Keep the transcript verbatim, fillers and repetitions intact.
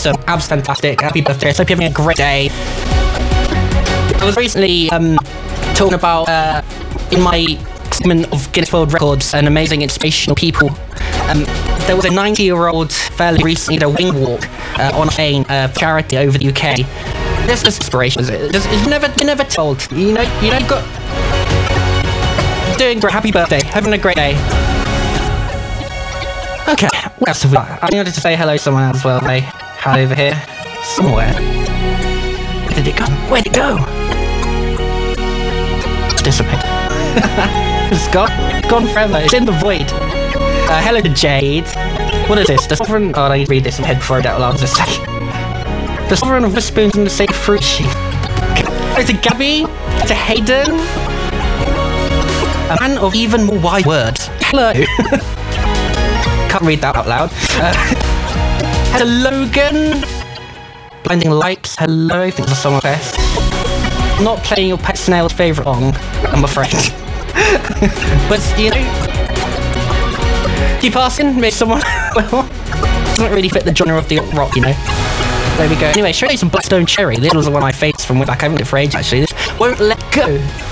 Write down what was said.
awesome. Abs fantastic. Happy birthday. I hope you're having a great day. I was recently um, talking about, uh, in my segment of Guinness World Records, an amazing inspirational people. Um, there was a ninety-year-old fairly recently did a wing walk uh, on a plane uh, for charity over the U K. This is inspiration, is it? It's, it's never, you're never told. You know, you know, you've got... Doing great. Happy birthday. Having a great day. Okay, what else have we got? I wanted to say hello to someone as well. Hey, hi over here. Somewhere. Where did it go? Where did it go? It's dissipated. It's gone. It's gone forever. It's in the void. Uh, hello to Jade. What is this? The Sovereign... Oh, I need to read this in head before I get loud. Just a sec. The Sovereign of the Spoons and the Sacred Fruit Sheep. Hello to Gabby. To Hayden. A man of even more wide words. Hello. Can't read that out loud. Uh, hello, Logan. Blinding Lights. Hello. I think that's someone best. Not playing your pet snail's favourite song, I'm afraid. But, you know... Keep asking, maybe someone... well, doesn't really fit the genre of the rock, you know. There we go. Anyway, show you some Blackstone Cherry. This was one of my favourites from way back. I haven't it for ages, actually. This Won't Let Go.